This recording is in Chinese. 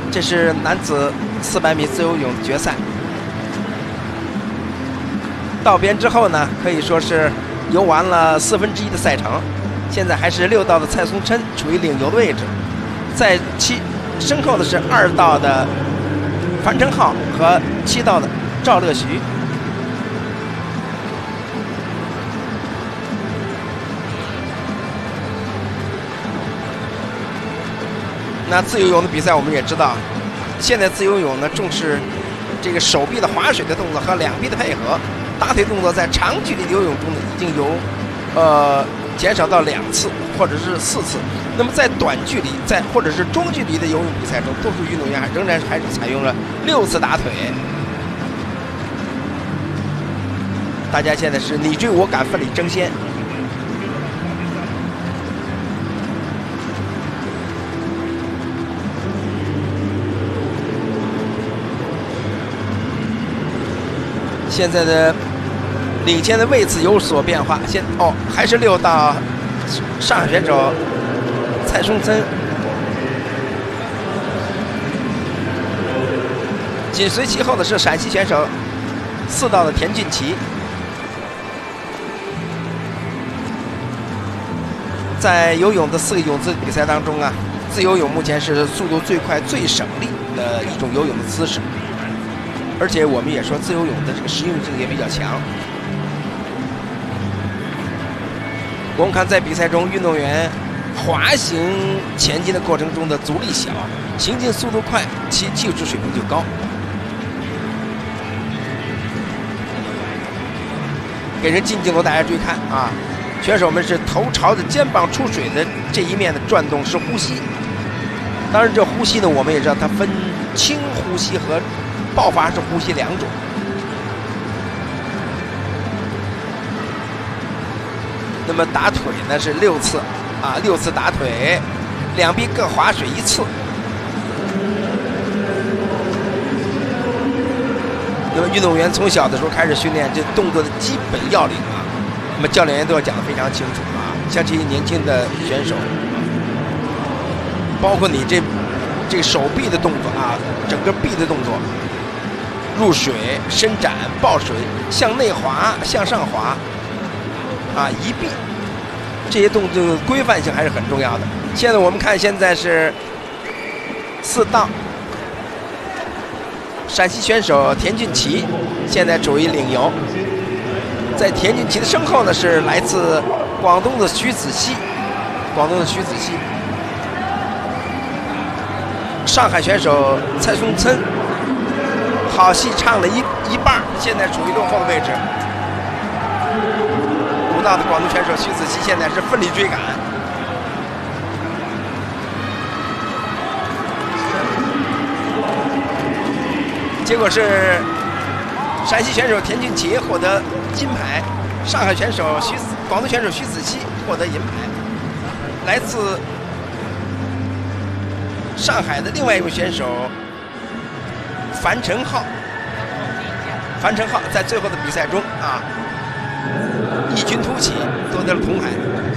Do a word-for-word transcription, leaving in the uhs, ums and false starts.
这是男子四百米自由泳决赛。到边之后呢，可以说是游完了四分之一的赛程。现在还是六道的蔡松琛处于领游的位置，在其身后的是二道的樊晨浩和七道的赵乐徐。那自由泳的比赛我们也知道，现在自由泳呢重视这个手臂的划水的动作和两臂的配合，大腿动作在长距离游泳中呢已经由呃减少到两次或者是四次。那么在短距离在或者是中距离的游泳比赛中，多数运动员仍然还是采用了六次打腿。大家现在是你追我赶，奋力争先。现在的领先的位置有所变化，现哦还是六道上海选手蔡松琛，紧随其后的是陕西选手四道的田俊奇。在游泳的四个泳姿比赛当中啊，自由泳目前是速度最快、最省力的一种游泳的姿势，而且我们也说自由泳的这个实用性也比较强。我们看在比赛中，运动员滑行前进的过程中的阻力小，行进速度快，其技术水平就高。给人近镜头大家注意看啊，选手们是头朝着肩膀出水的这一面的转动是呼吸。当然这呼吸呢，我们也知道它分轻呼吸和爆发式呼吸两种。那么打腿呢是六次啊，六次打腿，两臂各划水一次。那么运动员从小的时候开始训练这动作的基本要领啊，那么教练员都要讲得非常清楚啊。像这些年轻的选手，包括你这这个手臂的动作啊，整个臂的动作，入水、伸展、抱水、向内滑、向上滑。啊，移臂，这些动作的规范性还是很重要的。现在我们看，现在是四道，陕西选手田俊奇现在处于领游，在田俊奇的身后呢是来自广东的徐子希，广东的徐子希，上海选手蔡松琛，好戏唱了一一半，现在处于落后的位置。五道的广东选手徐子希现在是奋力追赶，结果是陕西选手田俊奇获得金牌，上海选手徐广东选手徐子希获得银牌。来自上海的另外一位选手樊晨浩，樊晨浩在最后的比赛中啊，异军突起夺得了铜牌。